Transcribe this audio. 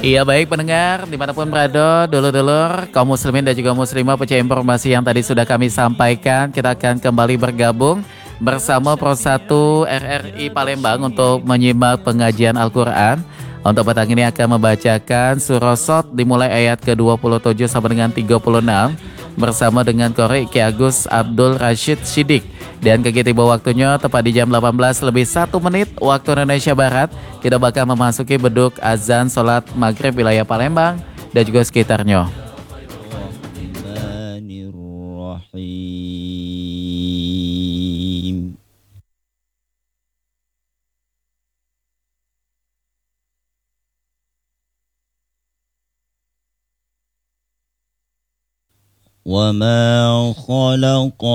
Iya baik pendengar dimanapun berada, dulur-dulur, kaum muslimin dan juga muslimah, percaya informasi yang tadi sudah kami sampaikan. Kita akan kembali bergabung bersama Pro 1 RRI Palembang untuk menyimak pengajian Al-Quran. Untuk petang ini akan membacakan surah Sot dimulai ayat ke-27 sampai dengan 36 bersama dengan Korek Ki Agus Abdul Rashid Shidik. Dan ke tiba waktunya tepat di jam 18 lebih 1 menit waktu Indonesia Barat. Kita bakal memasuki beduk azan sholat maghrib wilayah Palembang dan juga sekitarnya. Bismillahirrahmanirrahim. Wa ma khalaqa